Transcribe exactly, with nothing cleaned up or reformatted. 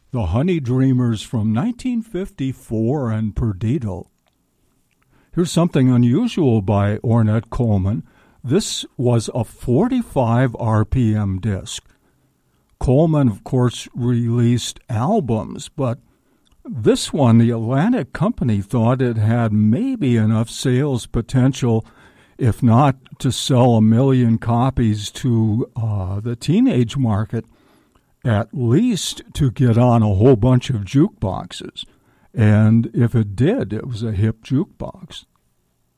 The Honey Dreamers from nineteen fifty-four and Perdido. Here's something unusual by Ornette Coleman. This was a forty-five R P M disc. Coleman, of course, released albums, but this one, the Atlantic Company thought it had maybe enough sales potential, if not to sell a million copies to uh, the teenage market, at least to get on a whole bunch of jukeboxes. And if it did, it was a hip jukebox.